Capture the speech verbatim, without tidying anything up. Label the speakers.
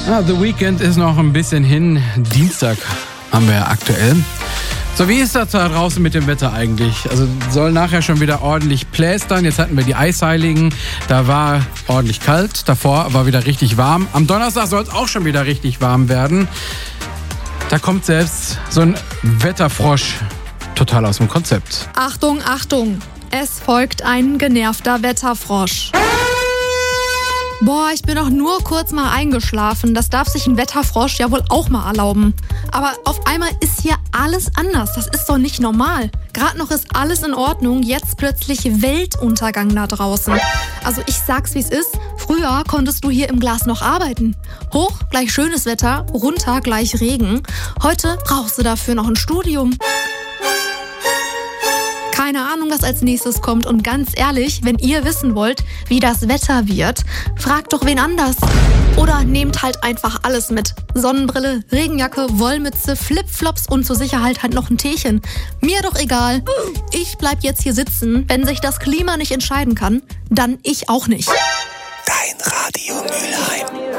Speaker 1: Ah, The Weekend ist noch ein bisschen hin. Dienstag haben wir ja aktuell. So, wie ist das da draußen mit dem Wetter eigentlich? Also soll nachher schon wieder ordentlich plästern. Jetzt hatten wir die Eisheiligen. Da war ordentlich kalt. Davor war wieder richtig warm. Am Donnerstag soll es auch schon wieder richtig warm werden. Da kommt selbst so ein Wetterfrosch total aus dem Konzept.
Speaker 2: Achtung, Achtung! Es folgt ein genervter Wetterfrosch. Boah, ich bin doch nur kurz mal eingeschlafen. Das darf sich ein Wetterfrosch ja wohl auch mal erlauben. Aber auf einmal ist hier alles anders. Das ist doch nicht normal. Gerade noch ist alles in Ordnung. Jetzt plötzlich Weltuntergang da draußen. Also ich sag's, wie es ist. Früher konntest du hier im Glas noch arbeiten. Hoch, gleich schönes Wetter. Runter, gleich Regen. Heute brauchst du dafür noch ein Studium. Keine Ahnung, was als nächstes kommt. Und ganz ehrlich, wenn ihr wissen wollt, wie das Wetter wird, fragt doch wen anders. Oder nehmt halt einfach alles mit. Sonnenbrille, Regenjacke, Wollmütze, Flipflops und zur Sicherheit halt noch ein Teechen. Mir doch egal. Ich bleib jetzt hier sitzen. Wenn sich das Klima nicht entscheiden kann, dann ich auch nicht.
Speaker 3: Dein Radio Mülheim.